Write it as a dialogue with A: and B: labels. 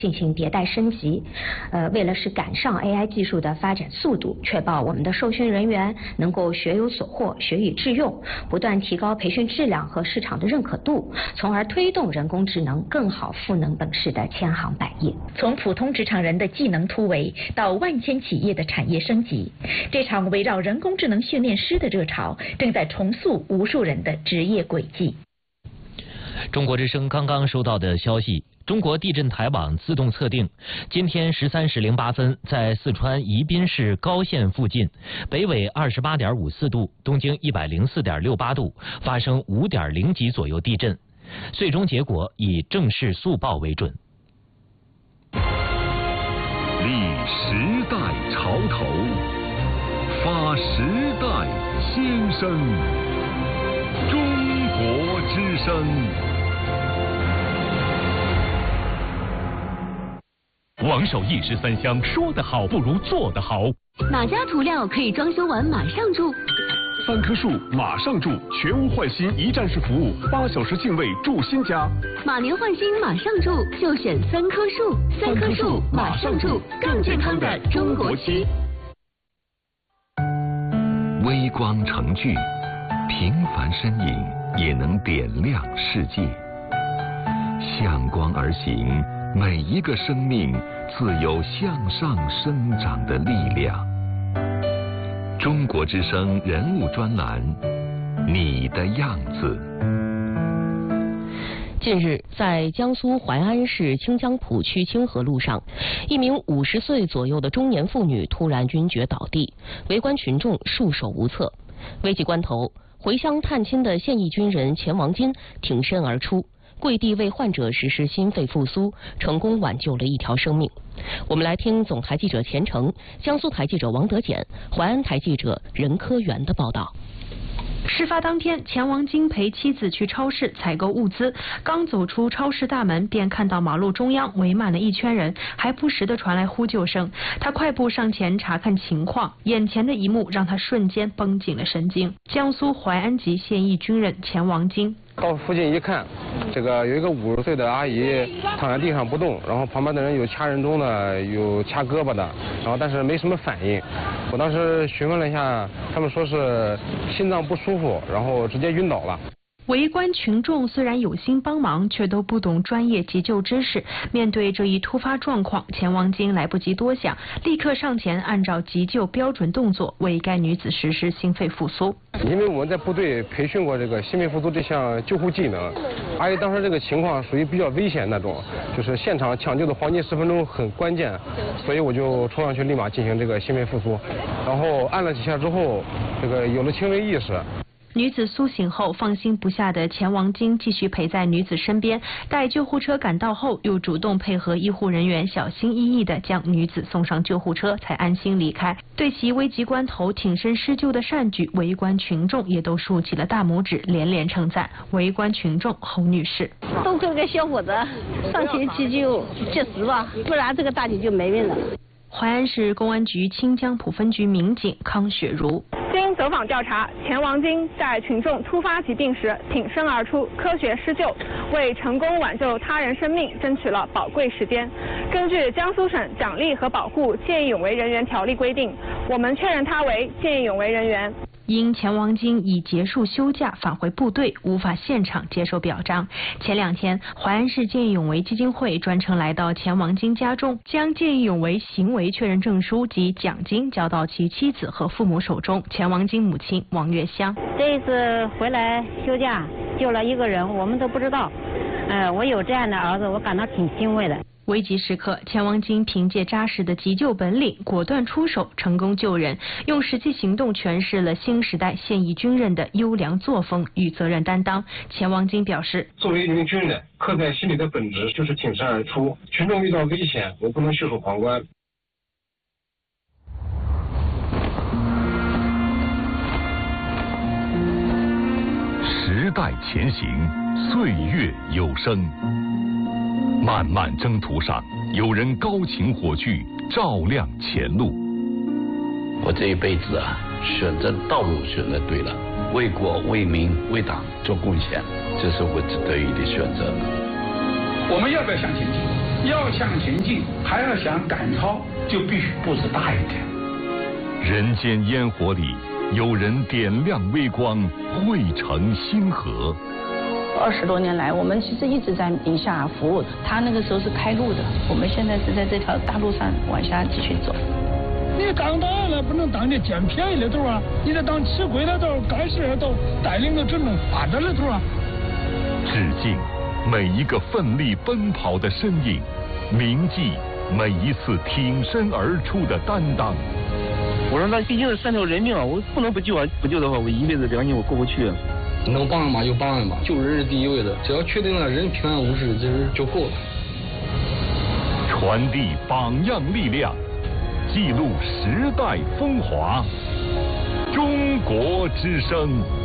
A: 进行迭代升级，为了是赶上 AI 技术的发展速度，确保我们的受训人员能够学有所获、学以致用，不断提高培训质量和市场的认可度，从而推动人工智能更好赋能本市的千行百业。
B: 从普通职场人的技能突围到万千企业的产业升级，这场围绕人工智能训练师的热潮正在重塑无数人的职业轨迹。
C: 中国之声刚刚收到的消息，中国地震台网自动测定，今天13时08分，在四川宜宾市高县附近，北纬28.54度，东经104.68度，发生5.0级左右地震。最终结果以正式速报为准。
D: 立时代潮头，发时代先声，中国之声。王守义13香，说得好不如做得好。
E: 哪家涂料可以装修完马上住
F: 3棵树马上住，全屋换新一站式服务，8小时净位住新家。
E: 马年换新马上住，就选3棵树，3棵树马上住，更健康的中国漆。
D: 微光成炬，平凡身影也能点亮世界。向光而行，每一个生命自有向上生长的力量。中国之声人物专栏，你的样子。
G: 近日，在江苏淮安市清江浦区清河路上，一名50岁左右的中年妇女突然晕厥倒地，围观群众束手无策。危急关头，回乡探亲的现役军人钱王金挺身而出，跪地为患者实施心肺复苏，成功挽救了一条生命。我们来听总台记者钱成、江苏台记者王德简、淮安台记者任科元的报道。
H: 事发当天，钱王金陪妻子去超市采购物资，刚走出超市大门，便看到马路中央围满了一圈人，还不时地传来呼救声。他快步上前查看情况，眼前的一幕让他瞬间绷紧了神经。江苏淮安籍现役军人钱王金
I: 到附近一看，这个有一个50岁的阿姨躺在地上不动，然后旁边的人有掐人中的，有掐胳膊的，然后但是没什么反应。我当时询问了一下，他们说是心脏不舒服，然后直接晕倒了。
H: 围观群众虽然有心帮忙，却都不懂专业急救知识。面对这一突发状况，钱王金来不及多想，立刻上前按照急救标准动作为该女子实施心肺复苏。
I: 因为我们在部队培训过这个心肺复苏这项救护技能，阿姨当时这个情况属于比较危险那种，就是现场抢救的黄金10分钟很关键，所以我就冲上去立马进行这个心肺复苏，然后按了几下之后，这个有了轻微意识。
H: 女子苏醒后，放心不下的钱王金继续陪在女子身边，待救护车赶到后，又主动配合医护人员小心翼翼地将女子送上救护车，才安心离开。对其危急关头挺身施救的善举，围观群众也都竖起了大拇指，连连称赞。围观群众侯女士：
J: 多亏个小伙子上前急救，及时吧，不然这个大姐就没命了。
H: 淮安市公安局清江浦分局民警康雪茹：
K: 经走访调查，钱王金在群众突发疾病时挺身而出，科学施救，为成功挽救他人生命争取了宝贵时间。根据江苏省奖励和保护见义勇为人员条例规定，我们确认他为见义勇为人员。
H: 因钱王金已结束休假返回部队，无法现场接受表彰。前2天，淮安市见义勇为基金会专程来到钱王金家中，将见义勇为行为确认证书及奖金交到其妻子和父母手中。钱王金母亲王月香：
J: 这一次回来休假救了一个人，我们都不知道。我有这样的儿子，我感到挺欣慰的。
H: 危急时刻，钱王金凭借扎实的急救本领，果断出手，成功救人，用实际行动诠释了新时代现役军人的优良作风与责任担当。钱王金表示：
I: 作为一名军人，刻在心里的本质就是挺身而出，群众遇到危险，我不能袖手旁观。
D: 时代前行，岁月有声。漫漫征途上，有人高擎火炬，照亮前路。
L: 我这一辈子选择道路选择对了，为国为民为党做贡献，这是我值得的选择。
M: 我们要不要向前进？ 要想前进，还要想赶超，就必须步子大一点。
D: 人间烟火里，有人点亮微光，汇成星河。
N: 20多年来，我们其实一直在宁夏服务。他那个时候是开路的，我们现在是在这条大路上往下继续走。
O: 你当导演了，不能当你捡便宜的头啊！你得当吃亏的头，干事的头，带领着整种发展的头啊！
D: 致敬每一个奋力奔跑的身影，铭记每一次挺身而出的担当。
P: 我说那毕竟是3条人命啊，我不能不救啊！不救的话，我一辈子良心我过不去。
Q: 能帮嘛就帮嘛，救人是第一位的，只要确定了人平安无事，就够了。
D: 传递榜样力量，记录时代风华。中国之声。